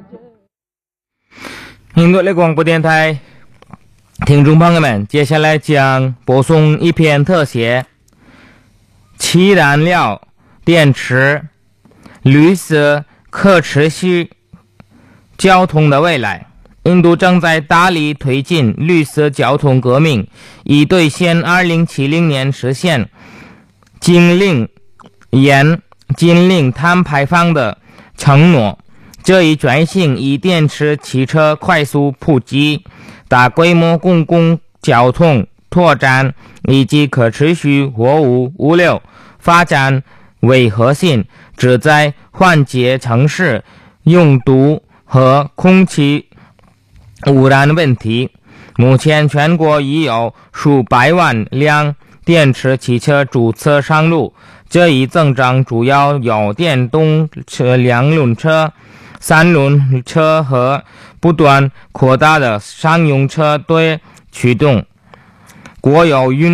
印度的广播电台听众朋友们，接下来将播送一篇特写：气燃料电池绿色可持续交通的未来。印度正在大力推进绿色交通革命，以兑现2070年实现净零碳排放的承诺。这一转型以电池汽车快速普及、大规模公共交通拓展以及可持续货物物流发展为核心，旨在缓解城市拥堵和空气污染问题。目前全国已有数百万辆电池汽车注册上路，这一增长主要由电动车、两轮车、三轮车和不断扩大的商用车队驱动。国有